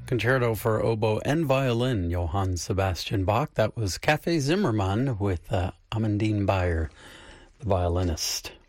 Concerto for Oboe and Violin, Johann Sebastian Bach. That was Café Zimmermann with Amandine Bayer, the violinist.